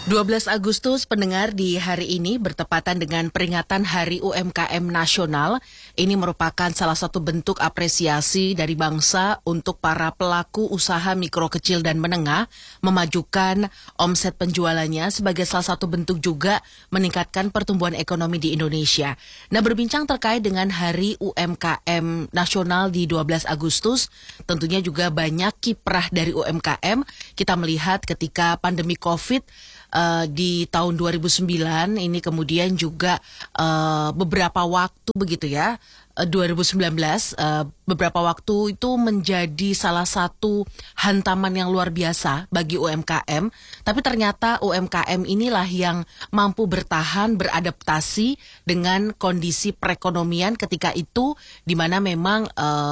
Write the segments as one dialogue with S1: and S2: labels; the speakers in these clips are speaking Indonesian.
S1: 12 Agustus pendengar, di hari ini bertepatan dengan peringatan Hari UMKM Nasional. Ini merupakan salah satu bentuk apresiasi dari bangsa untuk para pelaku usaha mikro, kecil, dan menengah memajukan omset penjualannya sebagai salah satu bentuk juga meningkatkan pertumbuhan ekonomi di Indonesia. Nah, berbincang terkait dengan Hari UMKM Nasional di 12 Agustus, tentunya juga banyak kiprah dari UMKM. Kita melihat ketika pandemi COVID di tahun 2009 ini, kemudian juga beberapa waktu begitu ya, 2019 beberapa waktu itu menjadi salah satu hantaman yang luar biasa bagi UMKM. Tapi ternyata UMKM inilah yang mampu bertahan, beradaptasi dengan kondisi perekonomian ketika itu, di mana memang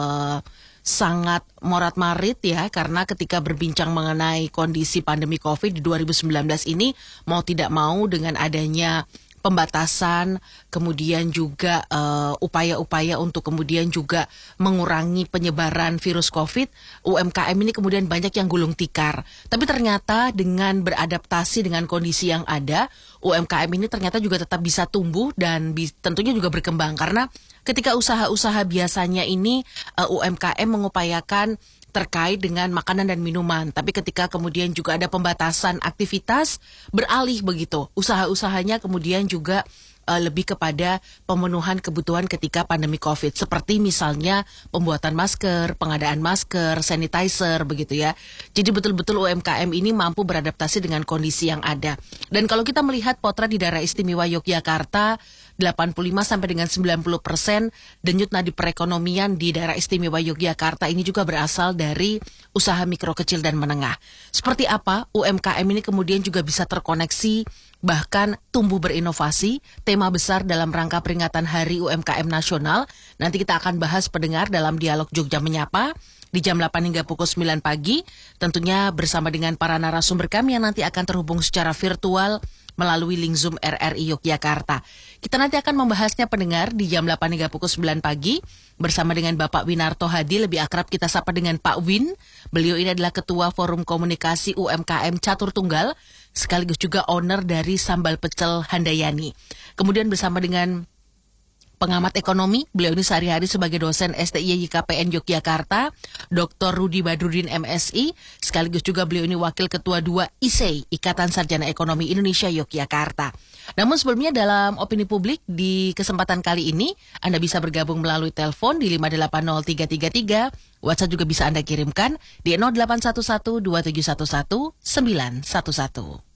S1: sangat morat-marit ya, karena ketika berbincang mengenai kondisi pandemi COVID di 2019 ini, mau tidak mau dengan adanya pembatasan, kemudian juga upaya-upaya untuk kemudian juga mengurangi penyebaran virus COVID, UMKM ini kemudian banyak yang gulung tikar. Tapi ternyata dengan beradaptasi dengan kondisi yang ada, UMKM ini ternyata juga tetap bisa tumbuh dan tentunya juga berkembang. Karena ketika usaha-usaha biasanya ini UMKM mengupayakan terkait dengan makanan dan minuman. Tapi ketika kemudian juga ada pembatasan aktivitas, beralih begitu. Usaha-usahanya kemudian juga lebih kepada pemenuhan kebutuhan ketika pandemi COVID. Seperti misalnya pembuatan masker, pengadaan masker, sanitizer begitu ya. Jadi betul-betul UMKM ini mampu beradaptasi dengan kondisi yang ada. Dan kalau kita melihat potret di daerah istimewa Yogyakarta, 85 sampai dengan 90% denyut nadi perekonomian di daerah istimewa Yogyakarta ini juga berasal dari usaha mikro, kecil, dan menengah. Seperti apa UMKM ini kemudian juga bisa terkoneksi, bahkan tumbuh berinovasi, tema besar dalam rangka peringatan Hari UMKM Nasional. Nanti kita akan bahas pendengar dalam dialog Jogja Menyapa di jam 8 hingga pukul 9 pagi. Tentunya bersama dengan para narasumber kami yang nanti akan terhubung secara virtual melalui link Zoom RRI Yogyakarta. Kita nanti akan membahasnya pendengar di jam 8 hingga pukul 9 pagi bersama dengan Bapak Winarto Hadi, lebih akrab kita sapa dengan Pak Win. Beliau ini adalah Ketua Forum Komunikasi UMKM Catur Tunggal, sekaligus juga owner dari Sambal Pecel Handayani. Kemudian bersama dengan pengamat ekonomi, beliau ini sehari-hari sebagai dosen STI YKPN Yogyakarta, Dr. Rudi Badrudin MSI, sekaligus juga beliau ini Wakil Ketua 2 ISEI, Ikatan Sarjana Ekonomi Indonesia Yogyakarta. Namun sebelumnya dalam opini publik di kesempatan kali ini, Anda bisa bergabung melalui telepon di 580333, WhatsApp juga bisa Anda kirimkan di 0811 2711 911.